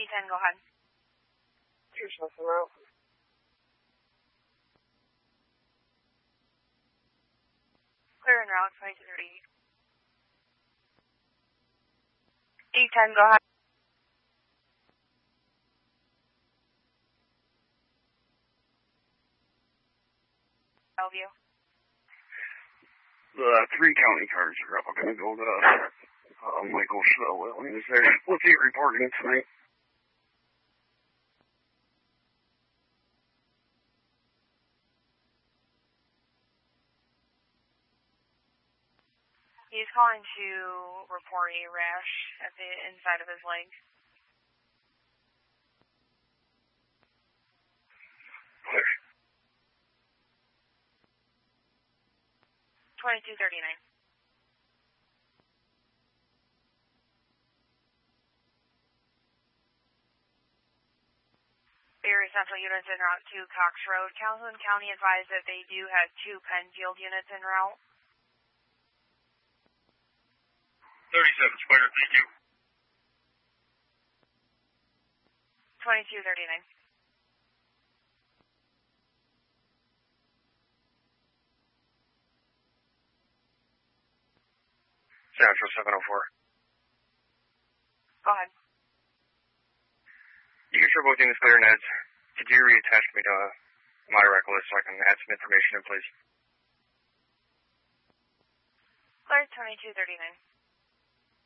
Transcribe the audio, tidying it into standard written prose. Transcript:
D10, go ahead. Here's nothing out. Clear en route, 2238. D10, go ahead. Bellevue. The 3 county cars are up. I'm going to go to Michael Schnell. Is there? What's he reporting it tonight? He's calling to report a rash at the inside of his leg. Clear. 2239. Berry Central units en route to Cox Road. Calhoun County advised that they do have 2 Penfield units en route. 37 Spider, thank you. 2239. Central 704. Go ahead. You can sure both units clear, Neds. Could you reattach me to my rec list so I can add some information in, please? Clear 2239.